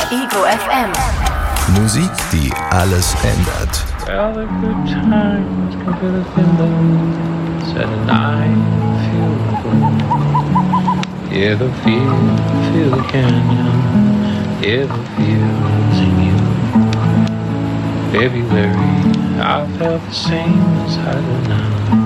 Ego FM. Musik, die alles ändert. Well, the good times come to the window, said and I feel the glow. Hear the feel the canyon, hear the fields in you. February, I felt the same as I do now.